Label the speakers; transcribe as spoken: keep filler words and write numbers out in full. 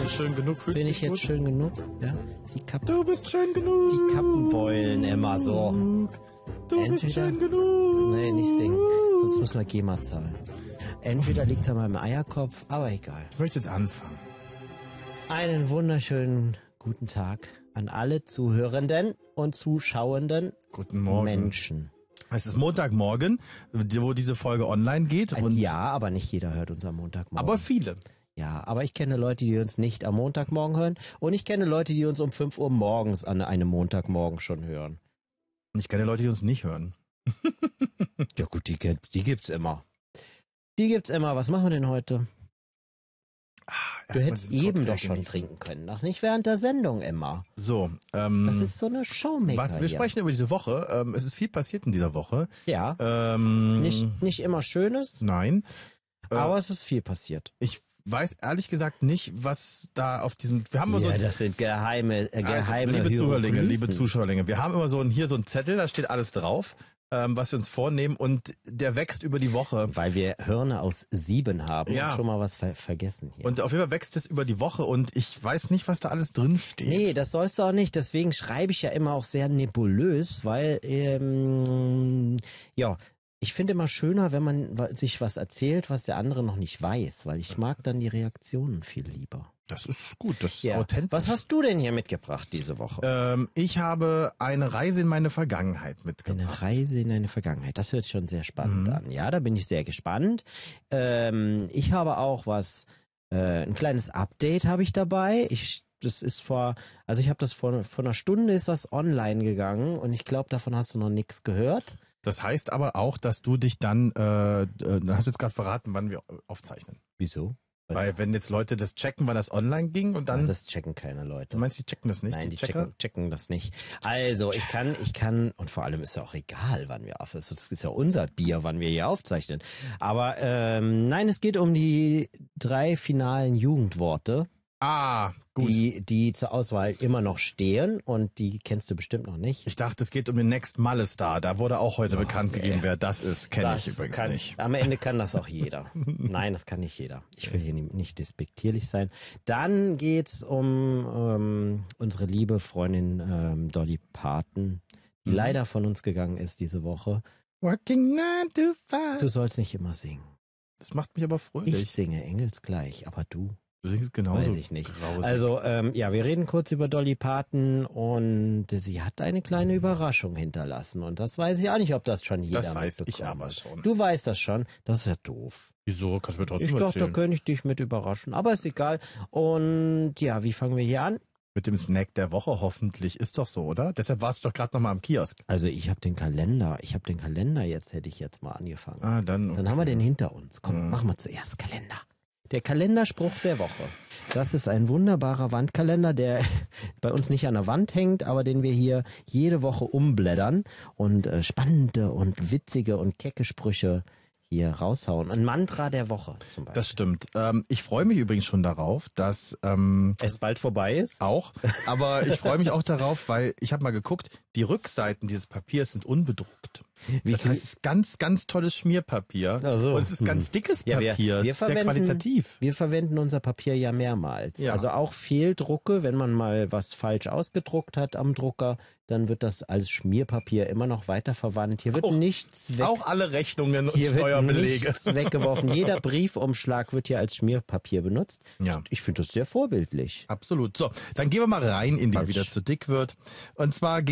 Speaker 1: du schön genug? Fühlst
Speaker 2: Bin
Speaker 1: du
Speaker 2: ich
Speaker 1: dich
Speaker 2: jetzt
Speaker 1: gut?
Speaker 2: schön genug? Ja. Die Kappen,
Speaker 1: Du bist schön genug.
Speaker 2: die Kappen beulen immer so.
Speaker 1: Du bist
Speaker 2: Entweder-
Speaker 1: schön genug.
Speaker 2: Nee, nicht singen. Sonst müssen wir GEMA zahlen. Entweder liegt es an meinem Eierkopf, aber egal.
Speaker 1: Ich möchte jetzt anfangen.
Speaker 2: Einen wunderschönen guten Tag an alle Zuhörenden und Zuschauenden
Speaker 1: Guten Morgen.
Speaker 2: Menschen.
Speaker 1: Es ist Montagmorgen, wo diese Folge online geht. Und
Speaker 2: ja, aber nicht jeder hört uns am Montagmorgen.
Speaker 1: Aber viele.
Speaker 2: Ja, aber ich kenne Leute, die uns nicht am Montagmorgen hören. Und ich kenne Leute, die uns um fünf Uhr morgens an einem Montagmorgen schon hören.
Speaker 1: Und ich kenne Leute, die uns nicht hören.
Speaker 2: Ja gut, die, die gibt's immer. Die gibt's immer. Was machen wir denn heute? Du
Speaker 1: Erstmal
Speaker 2: hättest
Speaker 1: diesen
Speaker 2: eben
Speaker 1: Cocktail
Speaker 2: doch schon
Speaker 1: genießen.
Speaker 2: trinken können. Noch nicht während der Sendung immer.
Speaker 1: So, ähm,
Speaker 2: Das ist so eine Showmaker
Speaker 1: was wir
Speaker 2: hier.
Speaker 1: sprechen über diese Woche. Ähm, es ist viel passiert in dieser Woche.
Speaker 2: Ja,
Speaker 1: Ähm,
Speaker 2: nicht, nicht immer Schönes,
Speaker 1: Nein. Äh,
Speaker 2: aber es ist viel passiert.
Speaker 1: Ich weiß ehrlich gesagt nicht, was da auf diesem. Wir haben immer so
Speaker 2: Ja,
Speaker 1: ein-
Speaker 2: das sind geheime, äh, geheime
Speaker 1: also, liebe Zuhörlinge,
Speaker 2: Hieroglyphen.
Speaker 1: liebe Zuschauerlinge, wir haben immer so ein, hier so ein Zettel, da steht alles drauf, ähm, was wir uns vornehmen und der wächst über die Woche.
Speaker 2: Weil wir Hirne aus sieben haben
Speaker 1: Ja.
Speaker 2: und schon mal was ver vergessen hier.
Speaker 1: Und auf jeden Fall wächst es über die Woche und ich weiß nicht, was da alles drin steht.
Speaker 2: Nee, das sollst du auch nicht. Deswegen schreibe ich ja immer auch sehr nebulös, weil, ähm, ja, ich finde immer schöner, wenn man wa- sich was erzählt, was der andere noch nicht weiß, weil ich mag dann die Reaktionen viel lieber.
Speaker 1: Das ist gut, das ist
Speaker 2: Ja.
Speaker 1: authentisch.
Speaker 2: Was hast du denn hier mitgebracht diese Woche?
Speaker 1: ähm, ich habe eine Reise in meine Vergangenheit mitgebracht.
Speaker 2: Eine Reise in eine Vergangenheit. Das hört sich schon sehr spannend
Speaker 1: Mhm.
Speaker 2: an. Ja, da bin ich sehr gespannt. Ähm, ich habe auch was, äh, ein kleines Update habe ich dabei. Ich, das ist vor, also ich habe das vor, vor einer Stunde ist das online gegangen und ich glaube, davon hast du noch nichts gehört.
Speaker 1: Das heißt aber auch, dass du dich dann, äh, äh, du hast jetzt gerade verraten, wann wir aufzeichnen.
Speaker 2: Wieso?
Speaker 1: Weil wenn jetzt Leute das checken, wann das online ging und dann,
Speaker 2: Das checken keine Leute.
Speaker 1: du meinst, die checken das nicht,
Speaker 2: Nein,
Speaker 1: die,
Speaker 2: die
Speaker 1: Checker?
Speaker 2: checken, checken das nicht. Also, ich kann, ich kann, und vor allem ist ja auch egal, wann wir auf, das ist ja unser Bier, wann wir hier aufzeichnen. Aber ähm, nein, es geht um die drei finalen Jugendworte,
Speaker 1: Ah, gut.
Speaker 2: die, die zur Auswahl immer noch stehen und die kennst du bestimmt noch nicht.
Speaker 1: Ich dachte, es geht um den Next Malle Star. Da wurde auch heute bekannt
Speaker 2: nee.
Speaker 1: gegeben, wer das ist. Kenne ich
Speaker 2: Das
Speaker 1: übrigens
Speaker 2: kann,
Speaker 1: nicht.
Speaker 2: Am Ende kann das auch jeder. Nein, das kann nicht jeder. Ich will hier nie- nicht despektierlich sein. Dann geht's um ähm, unsere liebe Freundin ähm, Dolly Parton, die
Speaker 1: Mhm.
Speaker 2: leider von uns gegangen ist diese Woche.
Speaker 1: Working nine to five.
Speaker 2: Du sollst nicht immer singen.
Speaker 1: Das macht mich aber fröhlich.
Speaker 2: Ich singe engelsgleich, aber du,
Speaker 1: du singst genauso
Speaker 2: weiß ich nicht.
Speaker 1: grausig.
Speaker 2: Also, ähm, ja, wir reden kurz über Dolly Parton und sie hat eine kleine Überraschung hinterlassen und das weiß ich auch nicht, ob das schon jeder
Speaker 1: Das weiß ich
Speaker 2: mitbekommen
Speaker 1: aber
Speaker 2: hat.
Speaker 1: schon.
Speaker 2: Du weißt das schon, das ist ja doof.
Speaker 1: Wieso? Kannst du mir trotzdem
Speaker 2: Ich dachte, da
Speaker 1: erzählen.
Speaker 2: könnte ich dich mit überraschen, aber ist egal. Und ja, wie fangen wir hier an?
Speaker 1: Mit dem Snack der Woche hoffentlich. Ist doch so, oder? Deshalb warst du doch gerade nochmal am Kiosk.
Speaker 2: Also ich habe den Kalender, ich habe den Kalender jetzt, hätte ich jetzt mal angefangen.
Speaker 1: Ah, dann.
Speaker 2: Dann haben wir den hinter uns. Komm,
Speaker 1: Mhm.
Speaker 2: machen wir zuerst Kalender. Der Kalenderspruch der Woche. Das ist ein wunderbarer Wandkalender, der bei uns nicht an der Wand hängt, aber den wir hier jede Woche umblättern und äh, spannende und witzige und kecke Sprüche hier raushauen. Ein Mantra der Woche zum Beispiel.
Speaker 1: Das stimmt. Ähm, ich freue mich übrigens schon darauf, dass ähm,
Speaker 2: es bald vorbei ist.
Speaker 1: auch, aber ich freue mich auch darauf, weil ich habe mal geguckt, die Rückseiten dieses Papiers sind unbedruckt.
Speaker 2: Wie
Speaker 1: Das
Speaker 2: viel-
Speaker 1: heißt, es ist ganz, ganz tolles Schmierpapier.
Speaker 2: Ach so.
Speaker 1: Und es ist ganz dickes
Speaker 2: Ja, wir-
Speaker 1: Papier.
Speaker 2: wir
Speaker 1: es ist sehr
Speaker 2: verwenden-
Speaker 1: qualitativ.
Speaker 2: Wir verwenden unser Papier ja mehrmals.
Speaker 1: Ja.
Speaker 2: Also auch Fehldrucke, wenn man mal was falsch ausgedruckt hat am Drucker, dann wird das als Schmierpapier immer noch weiterverwandt. Hier wird
Speaker 1: Auch-
Speaker 2: nichts weg.
Speaker 1: Auch alle Rechnungen und
Speaker 2: Hier wird
Speaker 1: Steuerbelege.
Speaker 2: nichts weggeworfen. Jeder Briefumschlag wird hier als Schmierpapier benutzt.
Speaker 1: Ja.
Speaker 2: Ich finde das sehr vorbildlich.
Speaker 1: Absolut. So, dann gehen wir mal rein in die, mal wieder zu dick wird. Und zwar